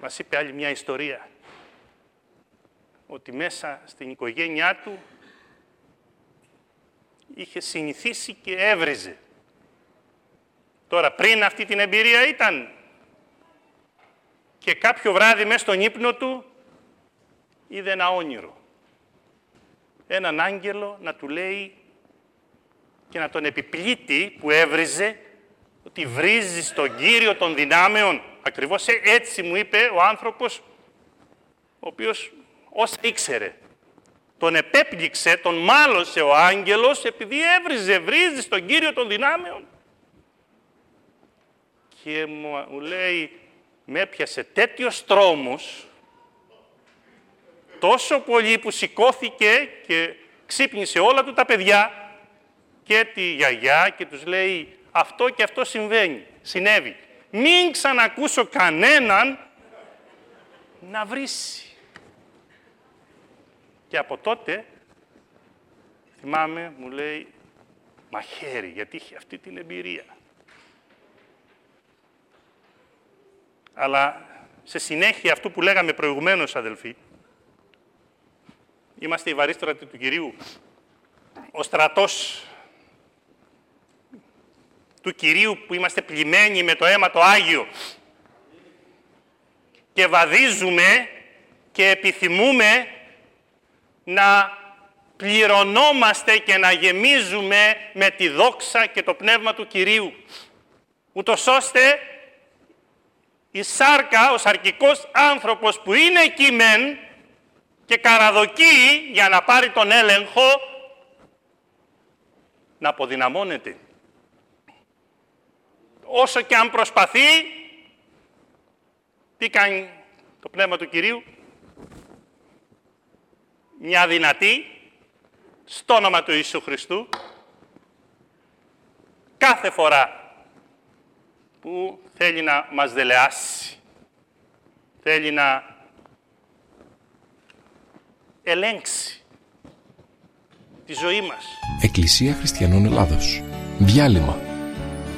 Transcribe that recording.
μας είπε άλλη μια ιστορία, ότι μέσα στην οικογένειά του είχε συνηθίσει και έβριζε. Τώρα, πριν αυτή την εμπειρία ήταν και κάποιο βράδυ μέσα στον ύπνο του είδε ένα όνειρο. Έναν άγγελο να του λέει και να τον επιπλήττει που έβριζε, ότι βρίζει στον Κύριο των δυνάμεων. Ακριβώς έτσι μου είπε ο άνθρωπος, ο οποίος όσα ήξερε. Τον επέπληξε, τον μάλωσε ο άγγελος, επειδή βρίζει στον Κύριο των δυνάμεων. Και μου λέει, με έπιασε τέτοιος τρόμος, τόσο πολύ που σηκώθηκε και ξύπνησε όλα του τα παιδιά και τη γιαγιά και τους λέει, αυτό και αυτό συνέβη. Μην ξανακούσω κανέναν να βρίσει. Και από τότε, θυμάμαι, μου λέει, μαχαίρι, γιατί είχε αυτή την εμπειρία. Αλλά σε συνέχεια αυτού που λέγαμε προηγουμένως, αδελφοί, είμαστε οι βαρύστρατοι του Κυρίου. Ο στρατός του Κυρίου που είμαστε πλημμένοι με το αίμα το Άγιο και βαδίζουμε και επιθυμούμε να πληρωνόμαστε και να γεμίζουμε με τη δόξα και το πνεύμα του Κυρίου, ούτως ώστε η σάρκα, ο σαρκικός άνθρωπος που είναι εκεί μεν και καραδοκεί για να πάρει τον έλεγχο, να αποδυναμώνεται. Όσο και αν προσπαθεί, τι κάνει το πνεύμα του Κυρίου? Μια δυνατή, στο όνομα του Ιησού Χριστού, κάθε φορά που θέλει να μας δελεάσει, θέλει να ελέγξει τη ζωή μας. Εκκλησία Χριστιανών Ελλάδος. Διάλειμμα.